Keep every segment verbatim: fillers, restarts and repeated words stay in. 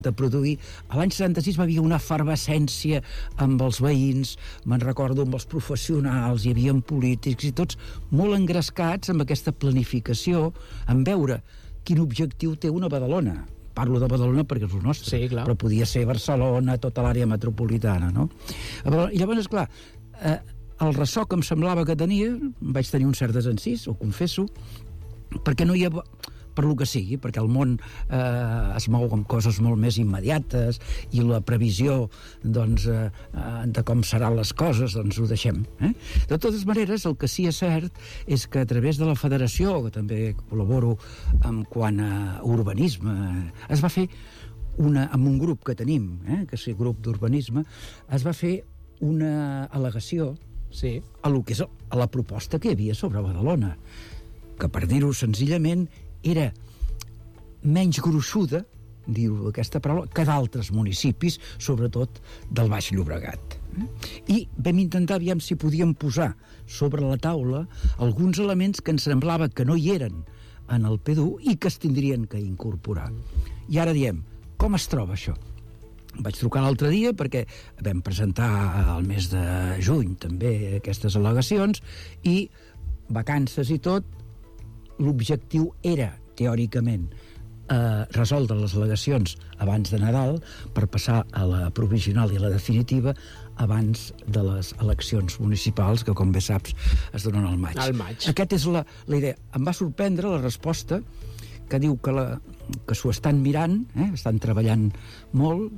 de produir. A l'any setanta-sis va haver una efervescència amb els veïns, me'n recordo amb els professionals, hi havia polítics i tots molt engrescats amb aquesta planificació, en veure quin objectiu té una Badalona. Parlo de Badalona perquè és el nostre, sí, clar. Però podia ser Barcelona, tota l'àrea metropolitana, no? I llavors, esclar, eh, el ressò que em semblava que tenia, vaig tenir un cert desencís, ho confesso, perquè no hi ha... per lo que sigui, perquè el món eh, es mou amb coses molt més immediates i la previsió doncs, eh, de com seran les coses doncs ho deixem. Eh? De totes maneres, el que sí és cert és que a través de la federació, que també col·laboro en quant a urbanisme, es va fer una, amb un grup que tenim, eh, que és el grup d'urbanisme, es va fer una al·legació sí. a, lo que és, a la proposta que hi havia sobre Badalona, que per dir-ho senzillament era menys gruixuda, diu aquesta paraula, que d'altres municipis, sobretot del Baix Llobregat. I vam intentar aviam si podíem posar sobre la taula alguns elements que ens semblava que no hi eren en el P D U i que es tindrien que incorporar. I ara diem, com es troba això? Vaig trucar l'altre dia perquè vam presentar al mes de juny també aquestes al·legacions i vacances i tot. L'objectiu era, teòricament, eh, resoldre les al·legacions abans de Nadal per passar a la provisional i a la definitiva abans de les eleccions municipals, que, com bé saps, es donen al maig. Al maig. Aquesta és la, la idea. Em va sorprendre la resposta que diu que, la, que s'ho estan mirant, eh, estan treballant molt,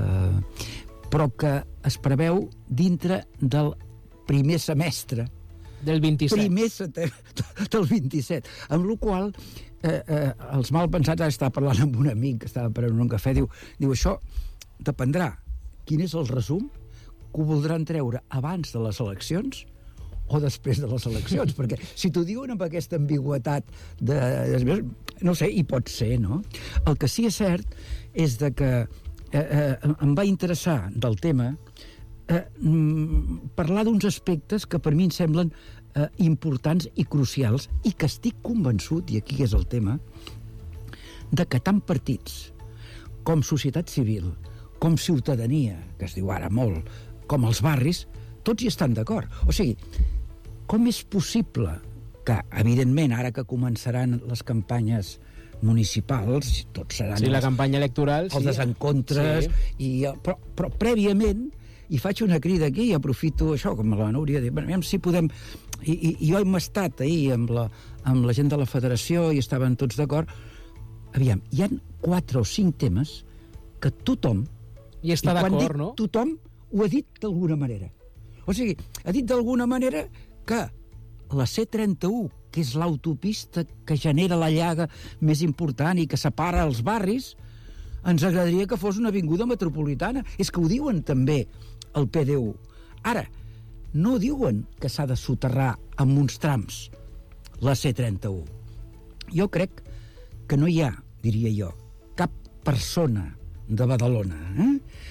eh, però que es preveu dintre del primer semestre del vint-i-set. Primer setembre del vint-i-set. Amb la qual eh, eh, els malpensats, ara estava parlant amb un amic que estava prenent un cafè, diu, diu això dependrà quin és el resum que ho voldran treure abans de les eleccions o després de les eleccions, perquè si t'ho diuen amb aquesta ambigüetat de, de, no sé, hi pot ser, no? El que sí és cert és de que eh, eh, em va interessar del tema Eh, parlar d'uns aspectes que per mi em semblen eh, importants i crucials i que estic convençut, i aquí és el tema, de que tant partits com societat civil, com ciutadania, que es diu ara molt, com els barris, tots hi estan d'acord. O sigui, com és possible que, evidentment, ara que començaran les campanyes municipals, tots seran sí, els, la campanya electoral, els sí, desencontres, sí. i, però, però prèviament i faig una crida aquí i aprofito això, com la Núria, dir, bueno, si podem... I, i, i jo hem estat ahir amb la, amb la gent de la federació i estaven tots d'acord. Aviam, hi ha quatre o cinc temes que tothom... I està d'acord, no? Tothom ho ha dit d'alguna manera. O sigui, ha dit d'alguna manera que la C trenta-u, que és l'autopista que genera la llaga més important i que separa els barris, ens agradaria que fos una avinguda metropolitana. És que ho diuen també el P D U. Ara, no diuen que s'ha de soterrar amb uns trams la C trenta-u. Jo crec que no hi ha, diria jo, cap persona de Badalona eh,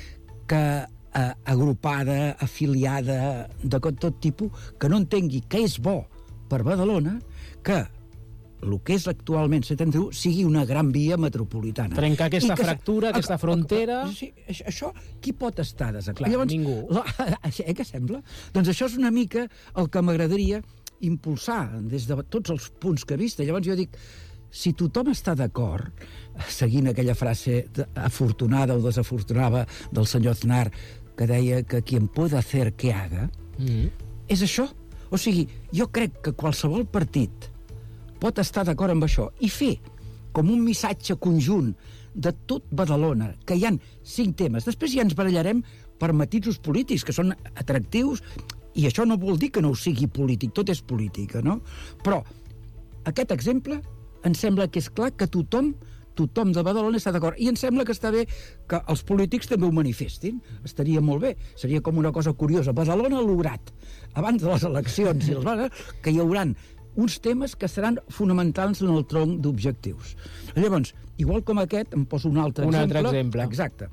que eh, agrupada, afiliada, de tot tipus, que no entengui que és bo per Badalona que el que és actualment C trenta-u sigui una gran via metropolitana. Trencar aquesta que, fractura, a, aquesta frontera... Sí, això, això, qui pot estar desacord? Clar, llavors, ningú. La, eh, què sembla? Doncs això és una mica el que m'agradaria impulsar des de tots els punts que he vist. Llavors jo dic, si tothom està d'acord, seguint aquella frase afortunada o desafortunada del senyor Aznar, que deia que quien pueda hacer que haga, mm. és això. O sigui, jo crec que qualsevol partit pot estar d'acord amb això i fer com un missatge conjunt de tot Badalona, que hi han cinc temes. Després ja ens barallarem per matisos polítics, que són atractius, i això no vol dir que no ho sigui polític, tot és política, no? Però aquest exemple em sembla que és clar que tothom tothom de Badalona està d'acord, i em sembla que està bé que els polítics també ho manifestin. Estaria molt bé, seria com una cosa curiosa. Badalona ha lograt, abans de les eleccions i els que hi hauran uns temes que seran fonamentals en el tronc d'objectius. Llavors, igual com aquest, em poso un altre un exemple. Un altre exemple. Exacte.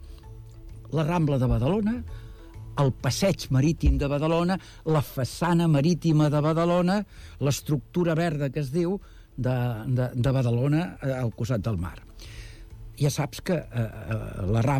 La Rambla de Badalona, el passeig marítim de Badalona, la façana marítima de Badalona, l'estructura verda que es diu de, de, de Badalona al costat del mar. ja saps que eh, la Rambla